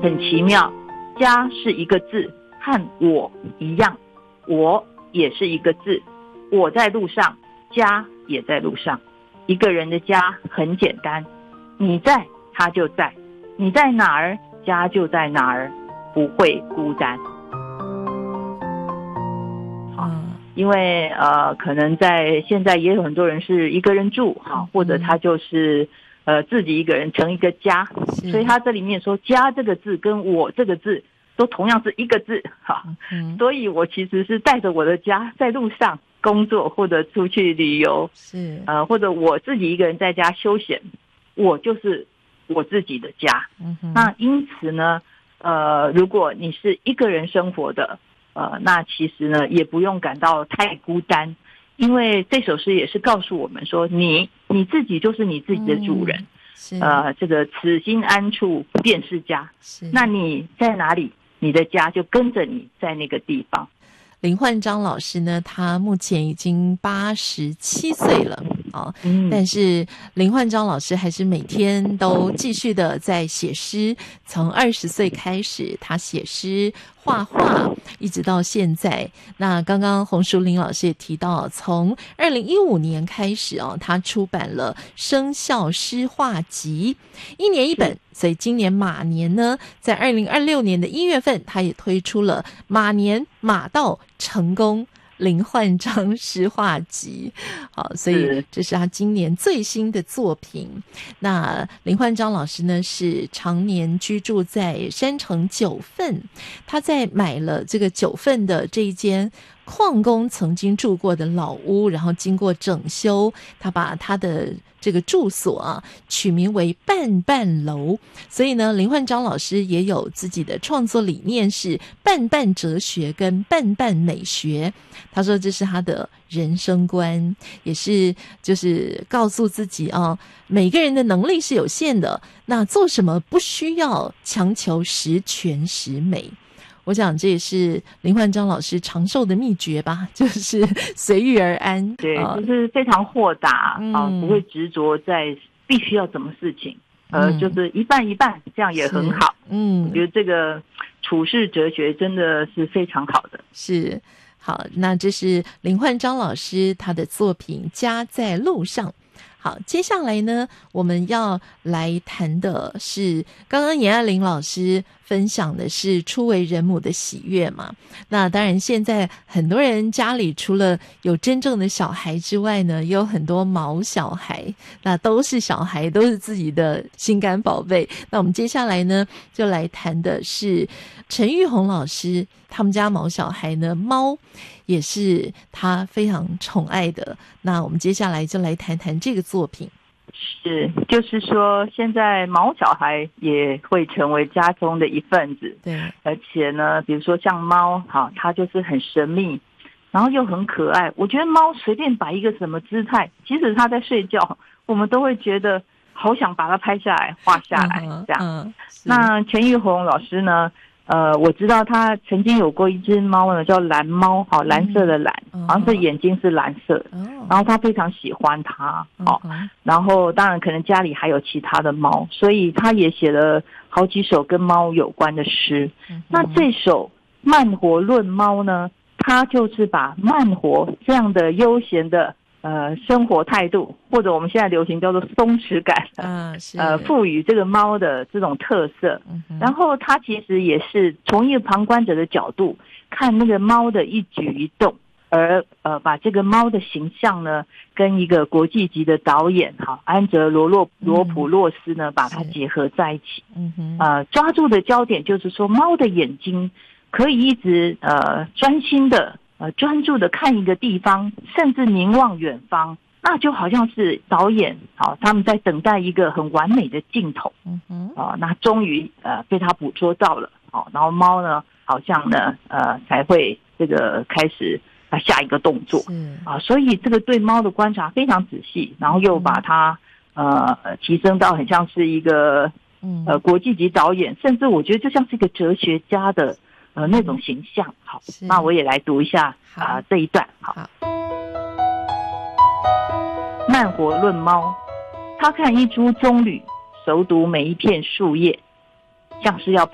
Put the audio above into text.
很奇妙，家是一个字，和我一样，我也是一个字，我在路上，家也在路上。一个人的家很简单，你在他就在，你在哪儿家就在哪儿，不会孤单。因为可能在现在也有很多人是一个人住或者他就是自己一个人成一个家，所以他这里面说家这个字跟我这个字都同样是一个字所以我其实是带着我的家在路上工作或者出去旅游，是或者我自己一个人在家休闲，我就是我自己的家。那因此呢如果你是一个人生活的那其实呢也不用感到太孤单，因为这首诗也是告诉我们说你自己就是你自己的主人，这个此心安处便是家，那你在哪里，你的家就跟着你在那个地方。 林焕章老师呢，他目前已经87岁了但是林焕章老师还是每天都继续的在写诗，从20岁开始他写诗画画一直到现在。那刚刚洪淑玲老师也提到，从2015年开始他出版了生肖诗画集，1年1本，所以今年马年呢，在2026年的1月份他也推出了马年马到成功林焕章诗画集。好，所以这是他今年最新的作品。那林焕章老师呢是常年居住在山城九份，他在买了这个九份的这一间矿工曾经住过的老屋，然后经过整修，他把他的这个住所取名为半半楼。所以呢林焕章老师也有自己的创作理念，是半半哲学跟半半美学。他说这是他的人生观，也是就是告诉自己每个人的能力是有限的，那做什么不需要强求十全十美。我想这也是林焕章老师长寿的秘诀吧，就是随遇而安。 对，就是非常豁达不会执着在必须要什么事情，就是一半一半，这样也很好。我觉得这个处世哲学真的是非常好的。 是，好，那这是林焕章老师他的作品《家在路上》。好，接下来呢我们要来谈的是刚刚严爱玲老师分享的是初为人母的喜悦嘛。那当然现在很多人家里除了有真正的小孩之外呢，也有很多毛小孩，那都是小孩，都是自己的心肝宝贝。那我们接下来呢就来谈的是陈玉红老师他们家毛小孩呢，猫也是他非常宠爱的。那我们接下来就来谈谈这个作品。 是，就是说现在毛小孩也会成为家中的一份子。 对， 而且呢比如说像猫它就是很神秘，然后又很可爱。我觉得猫随便摆一个什么姿态，即使它在睡觉，我们都会觉得好想把它拍下来画下来这样。那陈玉红老师呢我知道他曾经有过一只猫呢，叫蓝猫蓝色的蓝，好像是眼睛是蓝色的然后他非常喜欢它然后当然可能家里还有其他的猫，所以他也写了好几首跟猫有关的诗那这首慢活论猫呢，他就是把慢活这样的悠闲的生活态度，或者我们现在流行叫做松弛感赋予这个猫的这种特色然后他其实也是从一个旁观者的角度看那个猫的一举一动，而把这个猫的形象呢跟一个国际级的导演安哲罗普洛斯呢把它结合在一起抓住的焦点就是说猫的眼睛可以一直专心的专注的看一个地方，甚至凝望远方，那就好像是导演他们在等待一个很完美的镜头那终于被他捕捉到了然后猫呢好像呢才会这个开始下一个动作所以这个对猫的观察非常仔细，然后又把它提升到很像是一个国际级导演，甚至我觉得就像是一个哲学家的那种形象。好，那我也来读一下这一段。好，慢活论猫，他看一株棕榈，熟读每一片树叶，像是要